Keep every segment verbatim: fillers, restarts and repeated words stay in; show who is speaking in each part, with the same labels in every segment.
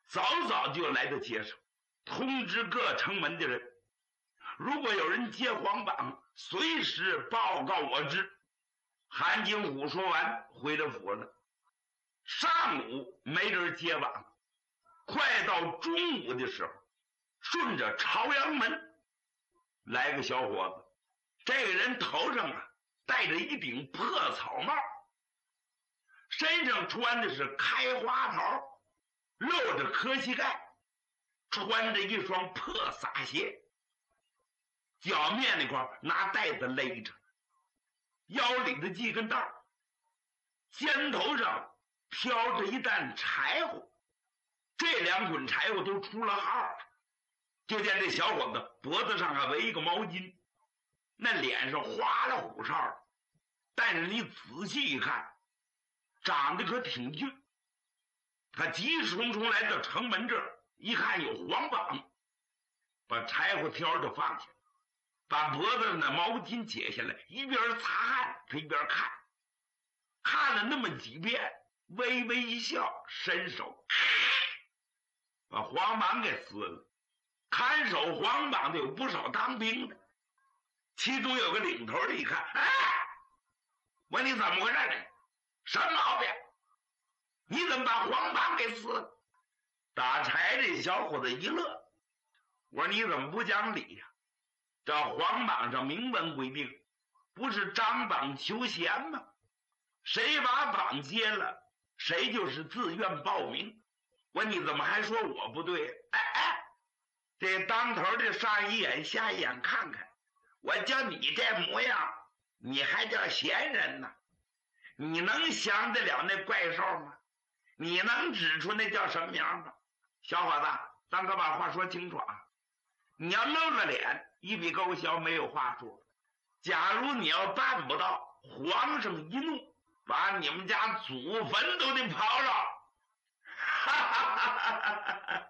Speaker 1: 早早就来到街上，通知各城门的人，如果有人接黄榜，随时报告我知。韩景虎说完回了府了。上午没人接榜，快到中午的时候，顺着朝阳门来个小伙子，这个人头上啊戴着一顶破草帽，身上穿的是开花袍，露着磕膝盖，穿着一双破撒鞋，脚面那块拿带子勒着，腰里的系根带，肩头上飘着一担柴火，这两捆柴火都出了号了。就见这小伙子脖子上还围一个毛巾，那脸上花了虎哨，但是你仔细一看，长得可挺俊。他急冲冲来到城门这儿，一看有黄榜，把柴火条就放下，把脖子上的毛巾解下来，一边擦汗他一边看，看了那么几遍，微微一笑，伸手把黄榜给撕了。看守黄榜的有不少当兵的，其中有个领头的一看，哎，问你怎么回事呢？什么毛病？你怎么把黄榜给撕了？打柴这小伙子一乐，我说你怎么不讲理呀、啊？这黄榜上明文规定，不是张榜求贤吗？谁把榜接了，谁就是自愿报名。我说你怎么还说我不对？哎哎，这当头的上一眼下一眼看看，我叫你这模样，你还叫闲人呢？你能降得了那怪兽吗？你能指出那叫什么名吗？小伙子，咱可把话说清楚啊！你要露了脸，一笔勾销，没有话说。假如你要办不到，皇上一怒，把你们家祖坟都得刨了。哈哈哈哈哈！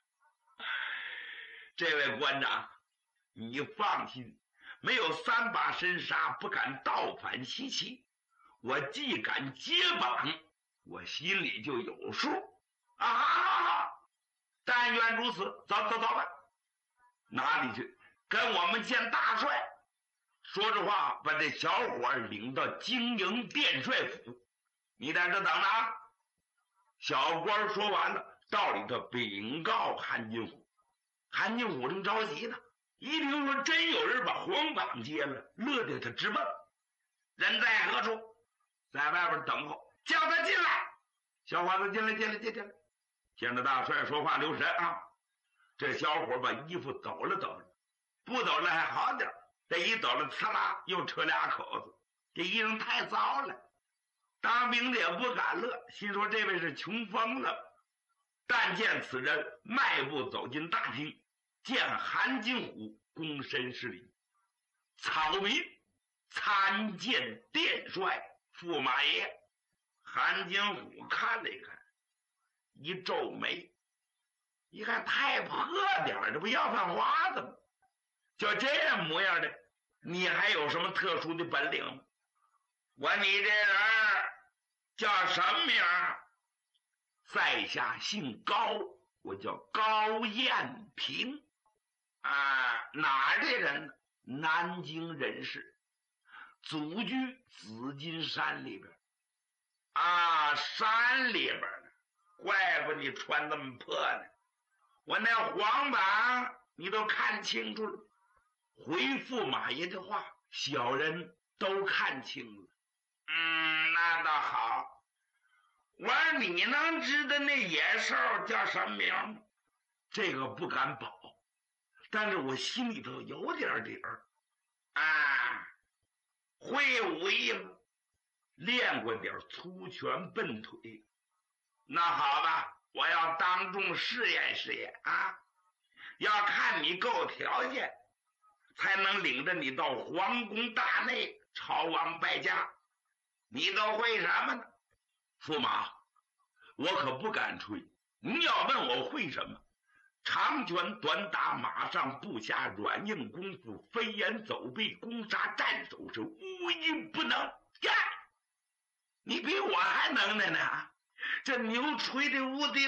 Speaker 1: 这位官长，你放心，没有三把神杀，不敢倒反西岐。我既敢接榜，我心里就有数啊！好好好，但愿如此。走走走吧，哪里去？跟我们见大帅。说着话，把这小伙领到京营殿帅府。你在这等着啊！小官说完了，到里头禀告韩金虎。韩金虎正着急呢，一听说真有人把黄榜接了，乐得他直蹦。人在何处？在外边等候，叫他进来。小伙子进来，进来，进来。见着大帅说话留神啊！这小伙把衣服抖了抖了，不抖了还好点，这一抖了，呲啦又扯俩口子，这衣裳太糟了。当兵的也不敢乐，心说这位是穷疯了。但见此人迈步走进大厅，见韩金虎躬身施礼，草民参见殿帅驸马爷。韩金虎看了一看，一皱眉，一看太破点，这不要饭花子吗？就这样模样的，你还有什么特殊的本领吗？我你这人叫什么名？在下姓高，我叫高彦平啊，哪儿的人？南京人士，祖居紫金山里边啊，山里边呢，怪不你穿那么破呢。我那黄榜你都看清楚了，回驸马爷的话，小人都看清了。嗯，那倒好。我说你能知道那野兽叫什么名吗？这个不敢保，但是我心里头有点底儿啊。会武艺吗？练过点粗拳笨腿。那好吧，我要当众试验试验啊！要看你够条件，才能领着你到皇宫大内朝王拜驾。你都会什么呢？驸马，我可不敢吹。你要问我会什么，长拳短打，马上步下，软硬功夫，飞檐走壁，攻杀战手，是无一不能。呀，你比我还能耐呢！这牛吹的无敌